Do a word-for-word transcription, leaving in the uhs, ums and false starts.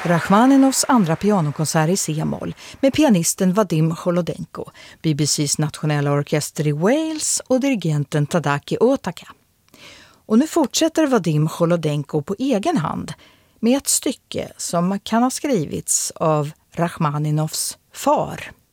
Rachmaninovs andra pianokonsert i C-moll med pianisten Vadim Cholodenko, B B C:s nationella orkester i Wales och dirigenten Tadaki Otaka. Och nu fortsätter Vadim Cholodenko på egen hand med ett stycke som kan ha skrivits av Rachmaninovs far.